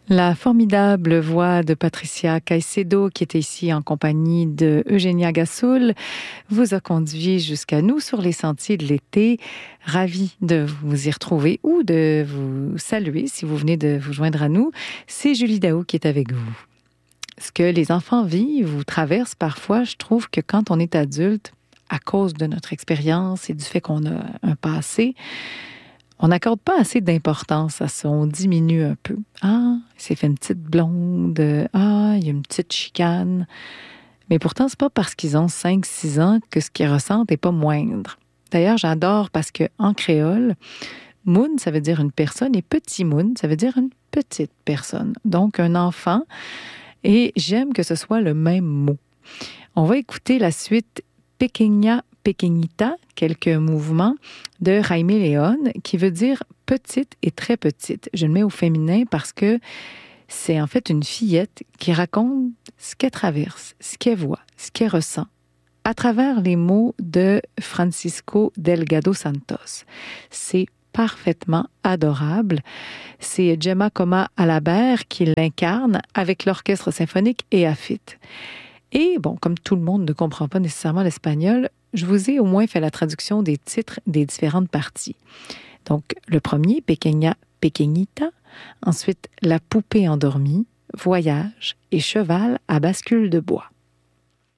La formidable voix de Patricia Caicedo, qui était ici en compagnie de Eugenia Gassoul, vous a conduit jusqu'à nous sur les sentiers de l'été. Ravi de vous y retrouver ou de vous saluer si vous venez de vous joindre à nous. C'est Julie Daou qui est avec vous. Ce que les enfants vivent ou traversent parfois, je trouve que quand on est adulte, à cause de notre expérience et du fait qu'on a un passé, on n'accorde pas assez d'importance à ça. On diminue un peu. Ah, il s'est fait une petite blonde. Ah, il y a une petite chicane. Mais pourtant, c'est pas parce qu'ils ont 5-6 ans que ce qu'ils ressentent n'est pas moindre. D'ailleurs, j'adore parce que en créole, moon, ça veut dire une personne et petit moon, ça veut dire une petite personne. Donc, un enfant. Et j'aime que ce soit le même mot. On va écouter la suite Pequeña Pequeñita, quelques mouvements de Jaime León, qui veut dire petite et très petite. Je le mets au féminin parce que c'est en fait une fillette qui raconte ce qu'elle traverse, ce qu'elle voit, ce qu'elle ressent, à travers les mots de Francisco Delgado Santos. C'est parfaitement adorable. C'est Gemma Coma Alabert qui l'incarne avec l'Orchestre symphonique et AFIT. Et bon, comme tout le monde ne comprend pas nécessairement l'espagnol, je vous ai au moins fait la traduction des titres des différentes parties. Donc, le premier, Pequeña Pequeñita. Ensuite, La poupée endormie, Voyage et Cheval à bascule de bois.